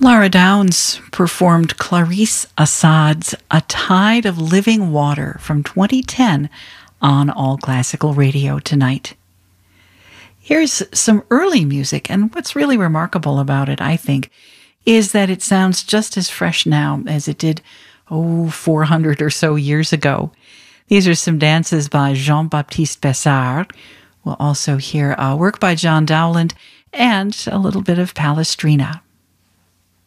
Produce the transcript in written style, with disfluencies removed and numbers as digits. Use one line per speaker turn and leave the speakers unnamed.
Laura Downs performed Clarice Assad's A Tide of Living Water from 2010 on All Classical Radio tonight. Here's some early music, and what's really remarkable about it, I think, is that it sounds just as fresh now as it did, 400 or so years ago. These are some dances by Jean-Baptiste Bessard. We'll also hear work by John Dowland and a little bit of Palestrina.